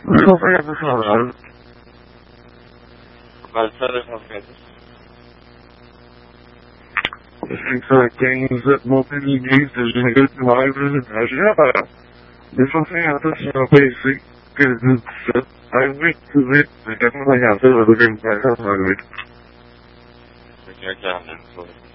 não foi a funcionar. Mas só das conferências. Fica quem usa multilinguistas de negócio mais apresentagem. Deixa eu ver a pessoa basic que I wait to it. I can't remember how to do it. Porque aqui é a